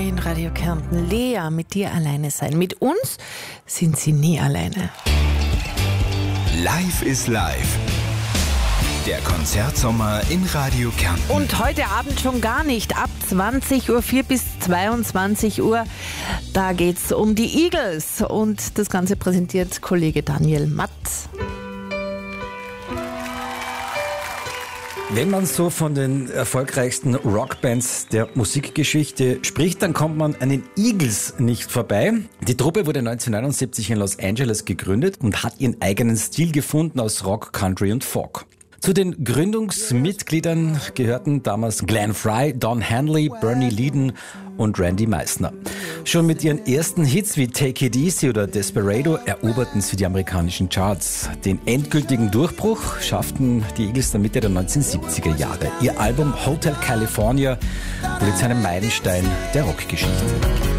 in Radio Kärnten. Lea, mit dir alleine sein. Mit uns sind sie nie alleine. Live ist live. Der Konzertsommer in Radio Kärnten. Und heute Abend schon gar nicht. Ab 20.04 bis 22 Uhr. Da geht's um die Eagles. Und das Ganze präsentiert Kollege Daniel Matt. Wenn man so von den erfolgreichsten Rockbands der Musikgeschichte spricht, dann kommt man an den Eagles nicht vorbei. Die Truppe wurde 1979 in Los Angeles gegründet und hat ihren eigenen Stil gefunden aus Rock, Country und Folk. Zu den Gründungsmitgliedern gehörten damals Glenn Frey, Don Henley, Bernie Leadon und Randy Meisner. Schon mit ihren ersten Hits wie Take It Easy oder Desperado eroberten sie die amerikanischen Charts. Den endgültigen Durchbruch schafften die Eagles dann Mitte der 1970er Jahre. Ihr Album Hotel California wurde zu einem Meilenstein der Rockgeschichte.